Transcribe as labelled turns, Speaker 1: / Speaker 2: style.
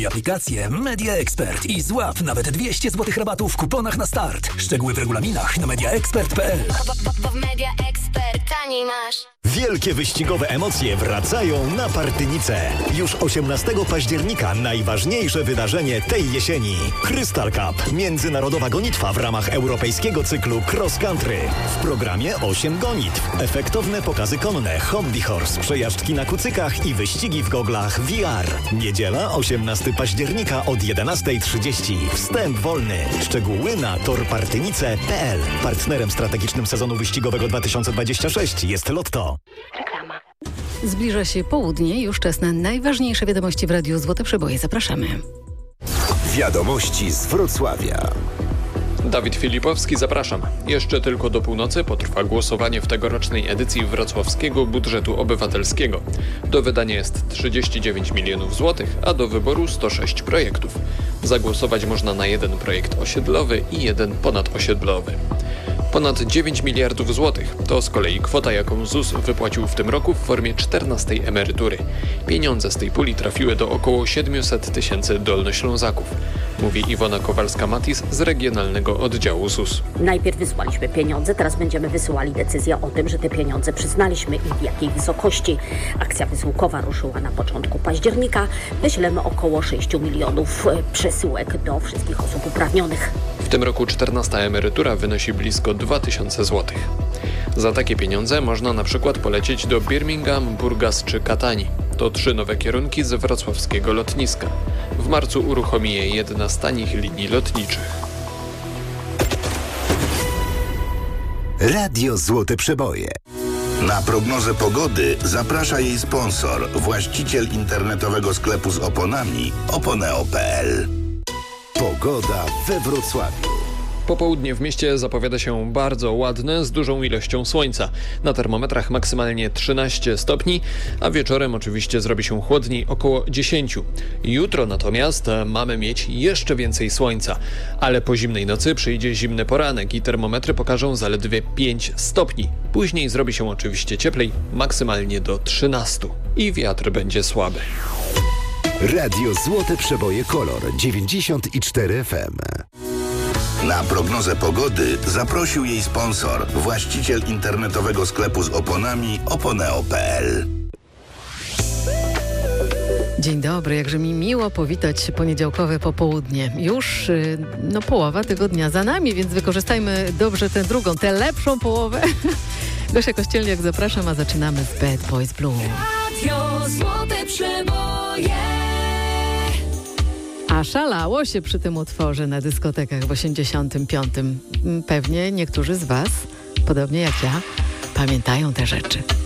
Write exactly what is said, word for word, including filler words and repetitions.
Speaker 1: Aplikację Media Expert i złap nawet dwieście złotych rabatu w kuponach na start. Szczegóły w regulaminach na mediaexpert kropka p l.
Speaker 2: Bo w Media Expert taniej masz.
Speaker 3: Wielkie wyścigowe emocje wracają na Partynicę. Już osiemnastego października najważniejsze wydarzenie tej jesieni. Crystal Cup. Międzynarodowa gonitwa w ramach europejskiego cyklu Cross Country. W programie osiem gonitw. Efektowne pokazy konne, hobby horse, przejażdżki na kucykach i wyścigi w goglach V R. Niedziela osiemnastego października od jedenasta trzydzieści. Wstęp wolny. Szczegóły na tor partynice kropka p l. Partnerem strategicznym sezonu wyścigowego dwa tysiące dwudziestego szóstego jest Lotto.
Speaker 2: Reklama.
Speaker 4: Zbliża się południe, już czas na najważniejsze wiadomości w Radiu Złote Przeboje. Zapraszamy.
Speaker 5: Wiadomości z Wrocławia.
Speaker 6: Dawid Filipowski, zapraszam. Jeszcze tylko do północy potrwa głosowanie w tegorocznej edycji wrocławskiego budżetu obywatelskiego. Do wydania jest trzydzieści dziewięć milionów złotych, a do wyboru sto sześć projektów. Zagłosować można na jeden projekt osiedlowy i jeden ponadosiedlowy. Ponad dziewięć miliardów złotych to z kolei kwota, jaką Z U S wypłacił w tym roku w formie czternastej emerytury. Pieniądze z tej puli trafiły do około siedemset tysięcy dolnoślązaków. Mówi Iwona Kowalska-Matis z Regionalnego Oddziału Z U S.
Speaker 7: Najpierw wysłaliśmy pieniądze, teraz będziemy wysyłali decyzję o tym, że te pieniądze przyznaliśmy i w jakiej wysokości. Akcja wysyłkowa ruszyła na początku października. Wyślemy około sześć milionów przesyłek do wszystkich osób uprawnionych.
Speaker 6: W tym roku czternasta emerytura wynosi blisko dwa tysiące złotych. Za takie pieniądze można na przykład polecieć do Birmingham, Burgas czy Katani. To trzy nowe kierunki z wrocławskiego lotniska. W marcu uruchomi je jedna z tanich linii lotniczych.
Speaker 5: Radio Złote Przeboje. Na prognozę pogody zaprasza jej sponsor, właściciel internetowego sklepu z oponami oponeo kropka p l. Pogoda we Wrocławiu.
Speaker 6: Popołudnie w mieście zapowiada się bardzo ładne, z dużą ilością słońca. Na termometrach maksymalnie trzynaście stopni, a wieczorem oczywiście zrobi się chłodniej, około dziesięć. Jutro natomiast mamy mieć jeszcze więcej słońca, ale po zimnej nocy przyjdzie zimny poranek i termometry pokażą zaledwie pięć stopni. Później zrobi się oczywiście cieplej, maksymalnie do trzynastu i wiatr będzie słaby.
Speaker 5: Radio Złote Przeboje Kolor dziewięćdziesiąt cztery F M. Na prognozę pogody zaprosił jej sponsor, właściciel internetowego sklepu z oponami oponeo kropka p l.
Speaker 4: Dzień dobry, jakże mi miło powitać poniedziałkowe popołudnie. Już no, połowa tego dnia za nami, więc wykorzystajmy dobrze tę drugą, tę lepszą połowę. Gosia Kościelniak, zapraszam, a zaczynamy z Bad Boys Blue.
Speaker 2: Radio Złote Przeboje.
Speaker 4: A szalało się przy tym utworze na dyskotekach w osiemdziesiątym piątym. Pewnie niektórzy z Was, podobnie jak ja, pamiętają te rzeczy.